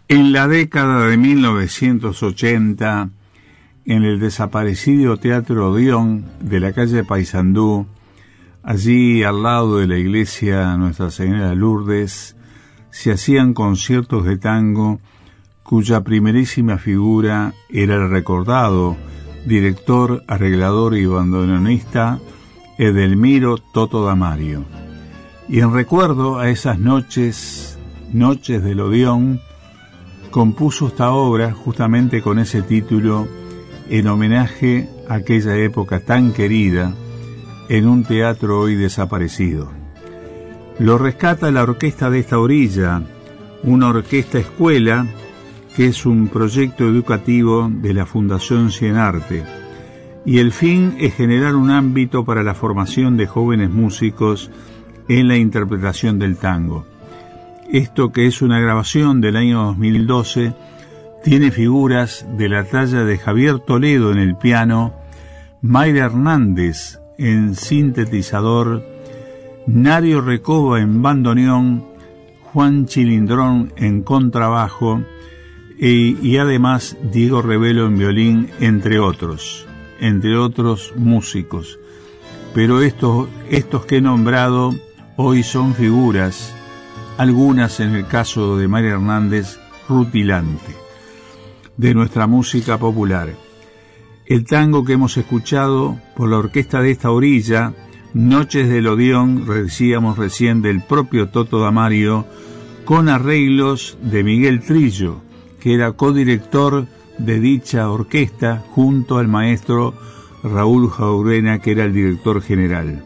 En la década de 1980, en el desaparecido Teatro Odeón de la calle Paysandú, allí al lado de la iglesia Nuestra Señora de Lourdes, se hacían conciertos de tango cuya primerísima figura era el recordado director, arreglador y bandoneonista Edelmiro Toto Damario. Y en recuerdo a esas noches del Odeón, compuso esta obra justamente con ese título en homenaje a aquella época tan querida en un teatro hoy desaparecido. Lo rescata la orquesta de esta orilla, una orquesta escuela que es un proyecto educativo de la Fundación Cienarte, y el fin es generar un ámbito para la formación de jóvenes músicos en la interpretación del tango. Esto, que es una grabación del año 2012, tiene figuras de la talla de Javier Toledo en el piano, Mayra Hernández en sintetizador, Nario Recoba en bandoneón, Juan Chilindrón en contrabajo y además Diego Revelo en violín, entre otros músicos. Pero estos que he nombrado hoy son figuras, algunas en el caso de María Hernández, rutilante, de nuestra música popular. El tango que hemos escuchado por la orquesta de esta orilla, Noches del Odeón, decíamos recién, del propio Toto Damario, con arreglos de Miguel Trillo, que era codirector de dicha orquesta, junto al maestro Raúl Jaurena, que era el director general.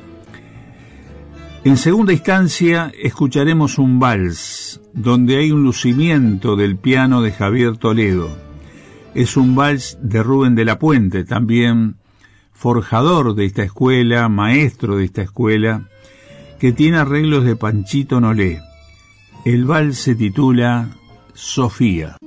En segunda instancia escucharemos un vals, donde hay un lucimiento del piano de Javier Toledo. Es un vals de Rubén de la Puente, también forjador de esta escuela, maestro de esta escuela, que tiene arreglos de Panchito Nolé. El vals se titula Sofía.